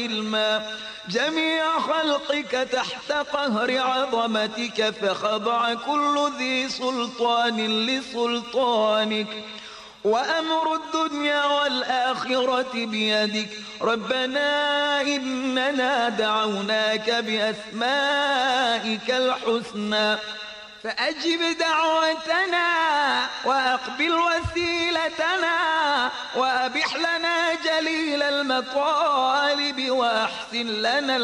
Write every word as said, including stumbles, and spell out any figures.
الماء جميع خلقك تحت قهر عظمتك، فخضع كل ذي سلطان لسلطانك، وأمر الدنيا والآخرة بيدك. ربنا إننا دعوناك بأسمائك الحسنى فأجب دعوتنا وأقبل وسيلتنا، وأبح لنا جليل المطالب، وأحسن لنا